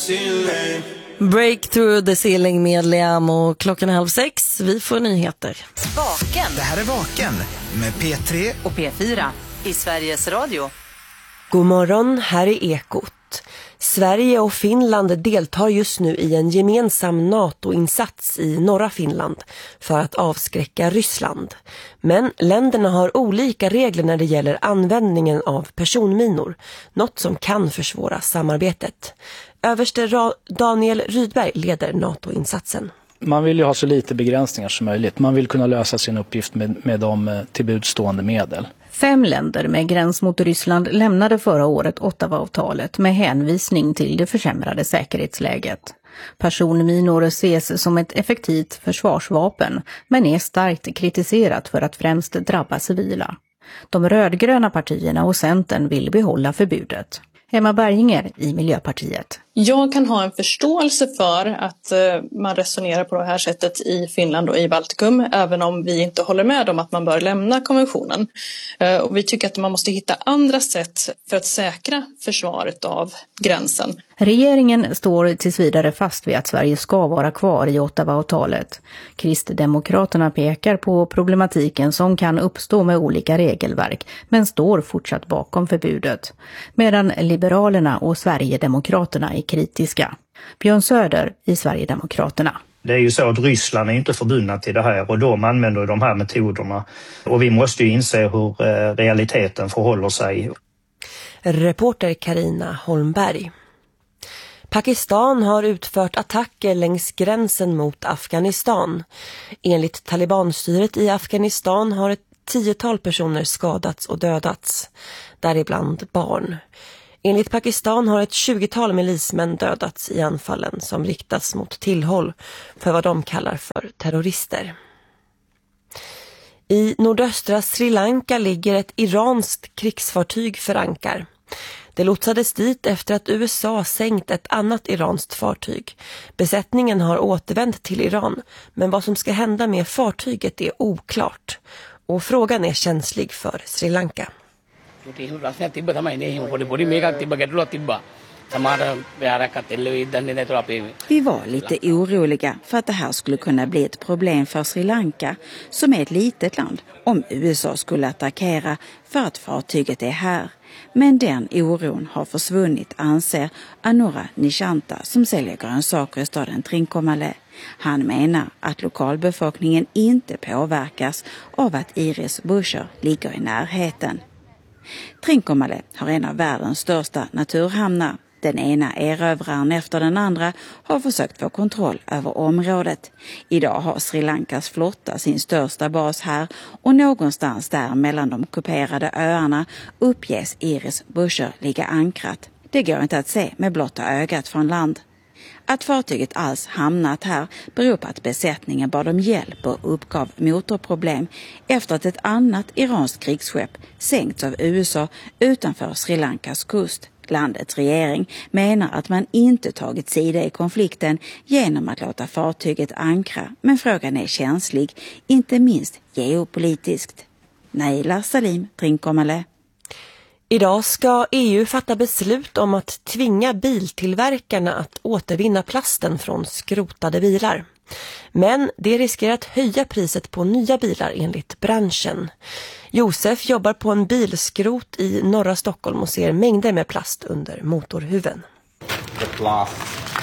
Breakthrough the ceiling med Liam och klockan 5:30. Vi får nyheter. Vaken. Det här är Vaken med P3 och P4 i Sveriges Radio. God morgon, här är Ekot. Sverige och Finland deltar just nu i en gemensam NATO-insats i norra Finland för att avskräcka Ryssland. Men länderna har olika regler när det gäller användningen av personminor, något som kan försvåra samarbetet. Överste Daniel Rydberg leder NATO-insatsen. Man vill ju ha så lite begränsningar som möjligt. Man vill kunna lösa sin uppgift med de tillbudstående medel. 5 länder med gräns mot Ryssland lämnade förra året Ottawa-avtalet med hänvisning till det försämrade säkerhetsläget. Personminor ses som ett effektivt försvarsvapen men är starkt kritiserat för att främst drabba civila. De rödgröna partierna och Centern vill behålla förbudet. Emma Berginger i Miljöpartiet. Jag kan ha en förståelse för att man resonerar på det här sättet i Finland och i Baltikum, även om vi inte håller med om att man bör lämna konventionen. Och vi tycker att man måste hitta andra sätt för att säkra försvaret av gränsen. Regeringen står tills vidare fast vid att Sverige ska vara kvar i Ottawa-avtalet. Kristdemokraterna pekar på problematiken som kan uppstå med olika regelverk, men står fortsatt bakom förbudet. Medan Liberalerna och Sverigedemokraterna är kritiska. Björn Söder i Sverigedemokraterna. Det är ju så att Ryssland är inte förbundna till det här och de använder de här metoderna. Och vi måste ju inse hur realiteten förhåller sig. Reporter Carina Holmberg. Pakistan har utfört attacker längs gränsen mot Afghanistan. Enligt talibanstyret i Afghanistan har ett 10-tal personer skadats och dödats, däribland barn. Enligt Pakistan har ett 20-tal milismän dödats i anfallen som riktas mot tillhåll för vad de kallar för terrorister. I nordöstra Sri Lanka ligger ett iranskt krigsfartyg för ankar. Det lotsades dit efter att USA sänkt ett annat iranskt fartyg. Besättningen har återvänt till Iran, men vad som ska hända med fartyget är oklart. Och frågan är känslig för Sri Lanka. Vi var lite oroliga för att det här skulle kunna bli ett problem för Sri Lanka, som är ett litet land, om USA skulle attackera för att fartyget är här. Men den oron har försvunnit, anser Anura Nishanta som säljer grönsaker i staden Trincomalee. Han menar att lokalbefolkningen inte påverkas av att Iris Busher ligger i närheten. Trincomalee har en av världens största naturhamnar. Den ena erövraren efter den andra har försökt få kontroll över området. Idag har Sri Lankas flotta sin största bas här och någonstans där mellan de kuperade öarna uppges Iris Busher ligga ankrat. Det går inte att se med blotta ögat från land. Att fartyget alls hamnat här beror på att besättningen bad om hjälp och uppgav motorproblem efter att ett annat iranskt krigsskepp sänkts av USA utanför Sri Lankas kust. Landets regering menar att man inte tagit sida i konflikten genom att låta fartyget ankra, men frågan är känslig, inte minst geopolitiskt. Naila Salim, Trincomalee. Idag ska EU fatta beslut om att tvinga biltillverkarna att återvinna plasten från skrotade bilar. Men det riskerar att höja priset på nya bilar enligt branschen. Josef jobbar på en bilskrot i norra Stockholm och ser mängder med plast under motorhuven. Plast.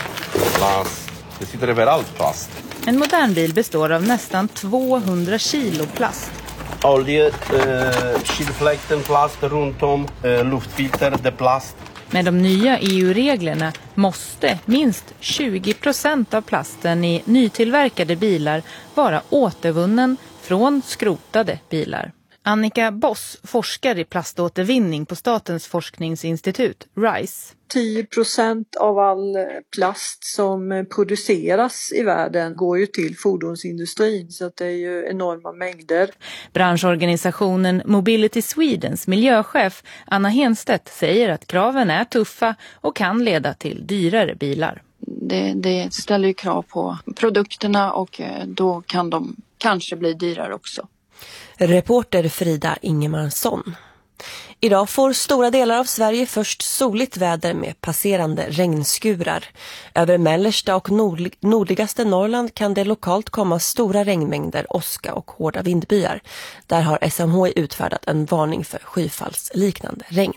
Det sitter överallt plast. En modern bil består av nästan 200 kilo plast. Olja, kylfläkten, plast runt om, luftfilter, det plast. Med de nya EU-reglerna måste minst 20% av plasten i nytillverkade bilar vara återvunnen från skrotade bilar. Annika Boss forskar i plaståtervinning på Statens forskningsinstitut, RISE. 10% av all plast som produceras i världen går ju till fordonsindustrin, så att det är ju enorma mängder. Branschorganisationen Mobility Swedens miljöchef Anna Henstedt säger att kraven är tuffa och kan leda till dyrare bilar. Det ställer ju krav på produkterna och då kan de kanske bli dyrare också. Reporter Frida Ingemarsson. Idag får stora delar av Sverige först soligt väder med passerande regnskurar. Över mellersta och nordligaste Norrland kan det lokalt komma stora regnmängder, åska och hårda vindbyar. Där har SMHI utfärdat en varning för skyfallsliknande regn.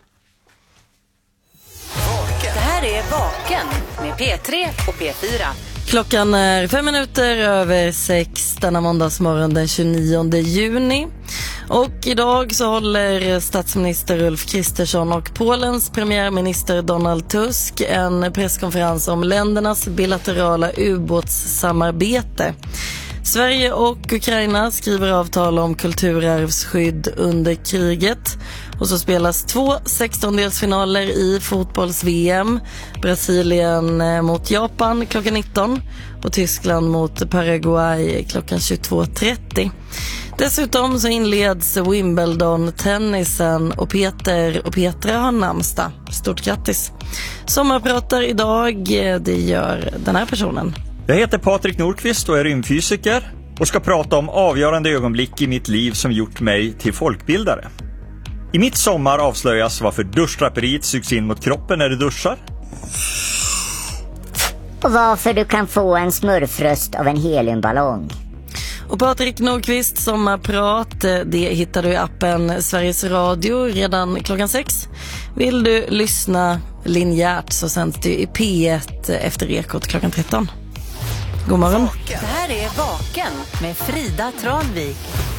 Det här är Vaken med P3 och P4. Klockan är 5 minuter över 6 denna måndagsmorgon den 29 juni. Och idag så håller statsminister Ulf Kristersson och Polens premiärminister Donald Tusk en presskonferens om ländernas bilaterala ubåtssamarbete. Sverige och Ukraina skriver avtal om kulturarvsskydd under kriget. Och så spelas 2 16-delsfinaler i fotbolls-VM. Brasilien mot Japan klockan 19 och Tyskland mot Paraguay klockan 22.30. Dessutom så inleds Wimbledon-tennisen och Peter och Petra har namnsdag. Stort grattis. Sommarpratar idag, det gör den här personen. Jag heter Patrik Nordqvist och är rymdfysiker och ska prata om avgörande ögonblick i mitt liv som gjort mig till folkbildare. I mitt sommar avslöjas varför duschdraperiet sugs in mot kroppen när du duschar. Och varför du kan få en smurfröst av en heliumballong. Och Patrik Nordqvist sommarprat, det hittar du i appen Sveriges Radio redan klockan 6. Vill du lyssna linjärt så sänds du i P1 efter Ekot klockan 13. God morgon. Det här är Vaken med Frida Tranvik.